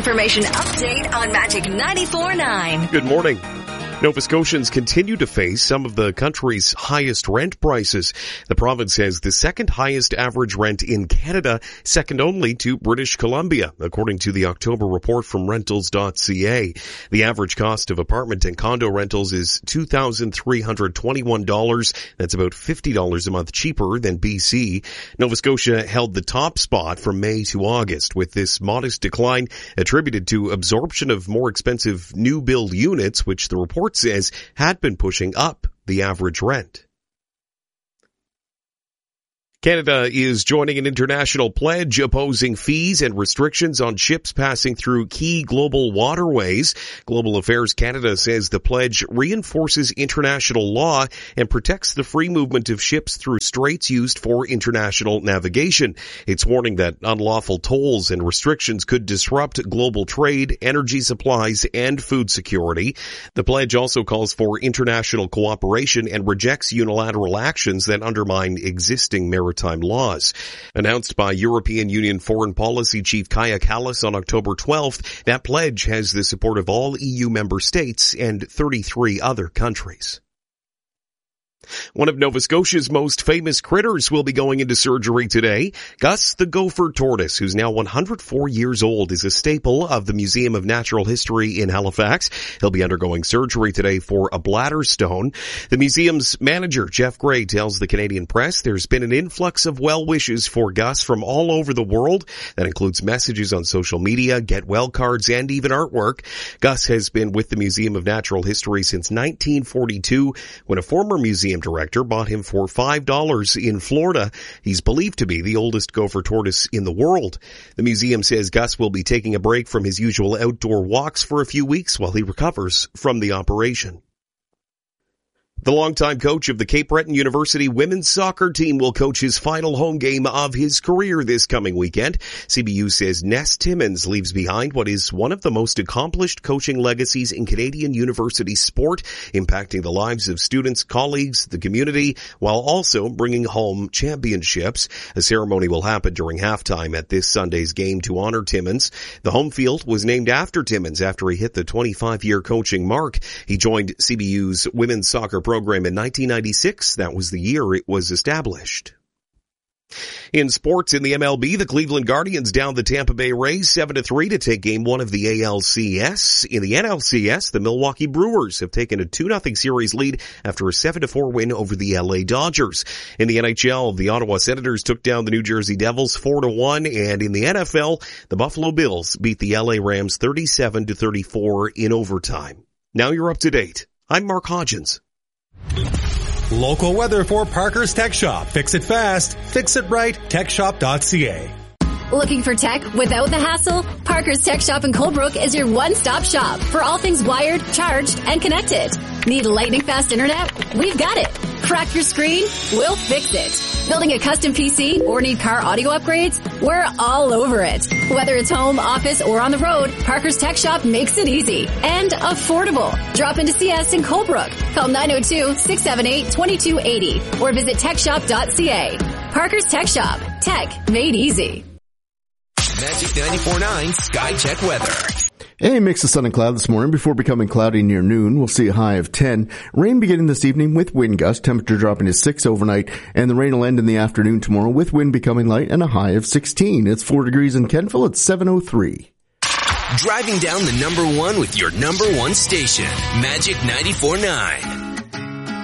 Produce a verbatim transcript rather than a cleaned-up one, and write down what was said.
information update on Magic ninety-four point nine. Good morning. Nova Scotians continue to face some of the country's highest rent prices. The province has the second highest average rent in Canada, second only to British Columbia, according to the October report from rentals dot c a. The average cost of apartment and condo rentals is two thousand three hundred twenty-one dollars. That's about fifty dollars a month cheaper than B C. Nova Scotia held the top spot from May to August, with this modest decline attributed to absorption of more expensive new build units, which the report says had been pushing up the average rent. Canada is joining an international pledge opposing fees and restrictions on ships passing through key global waterways. Global Affairs Canada says the pledge reinforces international law and protects the free movement of ships through straits used for international navigation. It's warning that unlawful tolls and restrictions could disrupt global trade, energy supplies, and food security. The pledge also calls for international cooperation and rejects unilateral actions that undermine existing maritime Time laws. Announced by European Union Foreign Policy Chief Kaja Kallas on October twelfth, that pledge has the support of all E U member states and thirty-three other countries. One of Nova Scotia's most famous critters will be going into surgery today. Gus the gopher tortoise, who's now one hundred four years old, is a staple of the Museum of Natural History in Halifax. He'll be undergoing surgery today for a bladder stone. The museum's manager, Jeff Gray, tells the Canadian Press there's been an influx of well wishes for Gus from all over the world. That includes messages on social media, get well cards, and even artwork. Gus has been with the Museum of Natural History since nineteen forty-two, when a former museum director bought him for five dollars in Florida. He's believed to be the oldest gopher tortoise in the world. The museum says Gus will be taking a break from his usual outdoor walks for a few weeks while he recovers from the operation. The longtime coach of the Cape Breton University women's soccer team will coach his final home game of his career this coming weekend. C B U says Ness Timmins leaves behind what is one of the most accomplished coaching legacies in Canadian university sport, impacting the lives of students, colleagues, the community, while also bringing home championships. A ceremony will happen during halftime at this Sunday's game to honor Timmins. The home field was named after Timmins after he hit the twenty-five-year coaching mark. He joined C B U's women's soccer program program in nineteen ninety-six. That was the year it was established. In sports, in the M L B, the Cleveland Guardians downed the Tampa Bay Rays seven to three to take game one of the A L C S. In the N L C S, the Milwaukee Brewers have taken a two nothing series lead after a seven to four win over the L A Dodgers. In the N H L, the Ottawa Senators took down the New Jersey Devils four to one, and in the N F L, the Buffalo Bills beat the L A Rams thirty-seven to thirty-four in overtime. Now you're up to date. I'm Mark Hodgins. Local weather for Parker's Tech Shop. Fix it fast. Fix it right. tech shop dot c a. Looking for tech without the hassle? Parker's Tech Shop in Colebrook is your one-stop shop for all things wired, charged, and connected. Need lightning-fast internet? We've got it. Crack your screen? We'll fix it. Building a custom P C or need car audio upgrades? We're all over it. Whether it's home, office, or on the road, Parker's Tech Shop makes it easy and affordable. Drop into see us in Colebrook. Call nine oh two, six seven eight, two two eight oh or visit tech shop dot c a. Parker's Tech Shop. Tech made easy. Magic ninety-four point nine Sky Check Weather. A mix of sun and cloud this morning before becoming cloudy near noon. We'll see a high of ten. Rain beginning this evening with wind gusts, temperature dropping to six overnight, and the rain will end in the afternoon tomorrow with wind becoming light and a high of sixteen. It's four degrees in Kentville at seven oh three. Driving down the number one with your number one station, Magic ninety-four point nine.